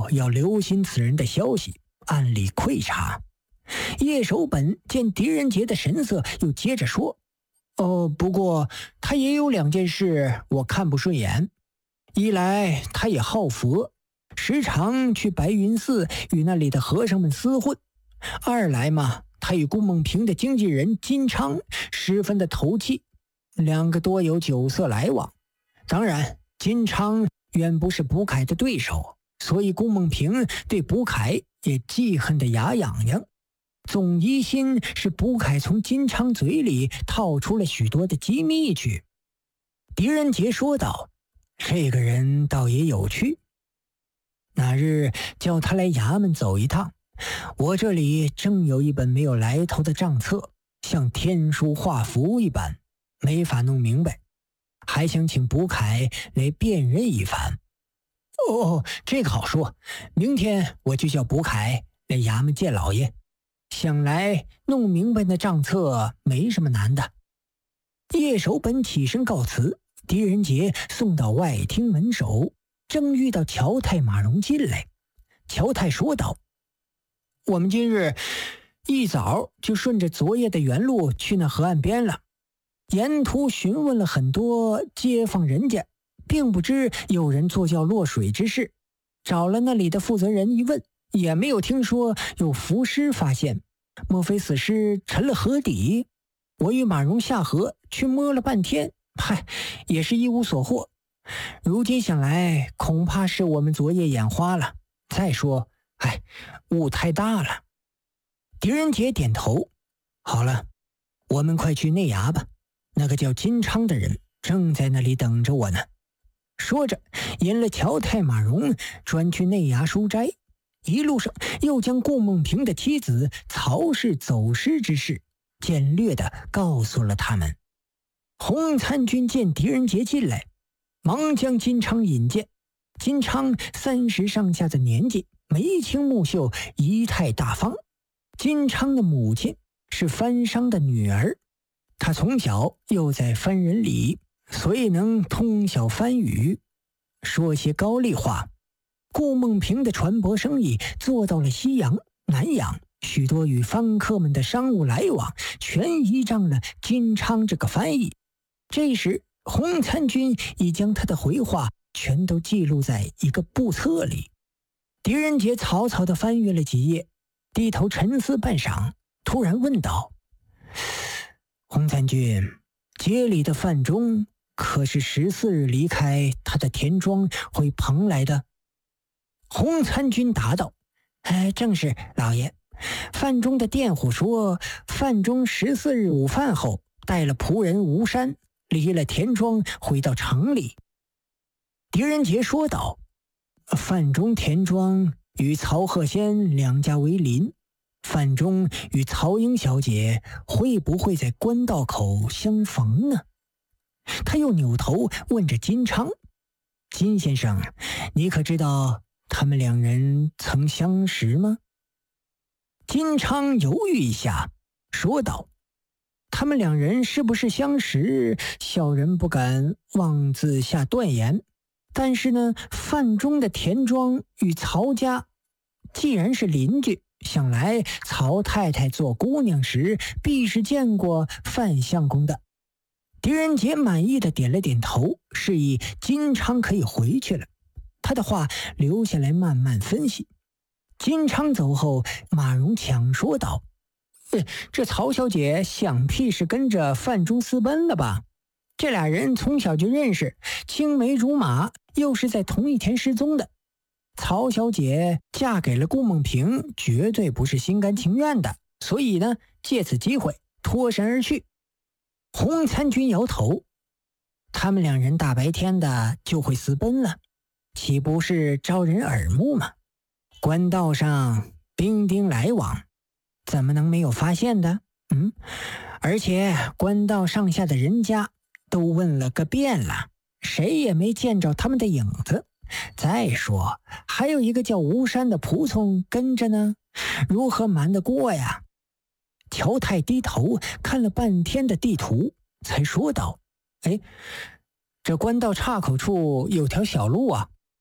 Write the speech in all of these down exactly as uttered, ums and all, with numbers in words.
要留心此人的消息，暗里窥察。叶守本见狄仁杰的神色，又接着说：“哦，不过他也有两件事我看不顺眼。一来他也好佛，时常去白云寺与那里的和尚们厮混；二来嘛，他与顾梦平的经纪人金昌十分的投契，两个多有酒色来往。当然，金昌远不是卜凯的对手，所以顾梦平对卜凯也记恨得牙痒痒，总疑心是卜凯从金昌嘴里套出了许多的机密去。”狄仁杰说道：“这个人倒也有趣，哪日叫他来衙门走一趟，我这里正有一本没有来头的账册，像天书画符一般，没法弄明白，还想请卜凯来辨认一番。”“哦，这个好说，明天我就叫卜凯来衙门见老爷，想来弄明白那账册没什么难的。”叶守本起身告辞，狄仁杰送到外厅门首，正遇到乔太马荣进来。乔太说道：“我们今日一早就顺着昨夜的原路去那河岸边了，沿途询问了很多街坊人家，并不知有人坐轿落水之事，找了那里的负责人一问，也没有听说有浮尸发现，莫非死尸沉了河底？我与马荣下河去摸了半天，嗨，也是一无所获。如今想来，恐怕是我们昨夜眼花了。再说，哎，雾太大了。”狄仁杰点头：“好了，我们快去内衙吧，那个叫金昌的人正在那里等着我呢。”说着引了乔太马荣专去内衙书斋，一路上又将顾梦平的妻子曹氏走失之事简略地告诉了他们。洪参军见狄仁杰进来，忙将金昌引荐。金昌三十上下的年纪，眉清目秀，仪态大方。金昌的母亲是番商的女儿，他从小又在番人里，所以能通晓番语，说些高丽话。顾梦平的船舶生意做到了西洋、南洋，许多与番客们的商务来往全依仗了金昌这个翻译。这时洪参军已将他的回话全都记录在一个簿册里。狄仁杰草草地翻阅了几页，低头沉思半晌，突然问道：“洪参军，街里的范中可是十四日离开他的田庄回蓬来的？”洪参军答道：“哎，正是，老爷。范中的佃户说，范中十四日午饭后带了仆人吴山，离了田庄回到城里。”狄仁杰说道：“范中田庄与曹鹤仙两家为邻，范中与曹英小姐会不会在官道口相逢呢？”他又扭头问着金昌：“金先生，你可知道他们两人曾相识吗？”金昌犹豫一下，说道：“他们两人是不是相识，小人不敢妄自下断言。但是呢，范中的田庄与曹家既然是邻居，想来曹太太做姑娘时必是见过范相公的。”狄仁杰满意的点了点头，示意金昌可以回去了。他的话留下来慢慢分析。金昌走后，马荣抢说道：“呃，这曹小姐想必是跟着范中私奔了吧？这俩人从小就认识，青梅竹马，又是在同一天失踪的。曹小姐嫁给了顾梦平，绝对不是心甘情愿的，所以呢，借此机会脱身而去。”洪参军摇头：“他们两人大白天的就会私奔了，岂不是招人耳目吗？官道上兵丁来往，怎么能没有发现的？嗯，而且官道上下的人家都问了个遍了，谁也没见着他们的影子。再说还有一个叫吴山的仆从跟着呢，如何瞒得过呀？”乔太低头看了半天的地图，才说道：“哎，这官道岔口处有条小路啊。”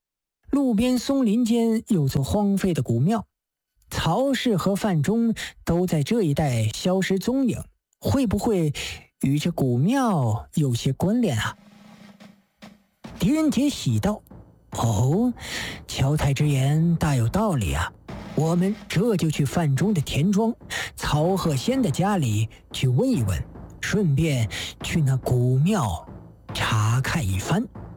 路边松林间有座荒废的古庙，曹氏和范仲都在这一带消失踪影，会不会与这古庙有些关联啊？狄仁杰喜道：“哦，乔太之言大有道理啊！我们这就去范仲的田庄、曹鹤仙的家里去问一问，顺便去那古庙查看一番。”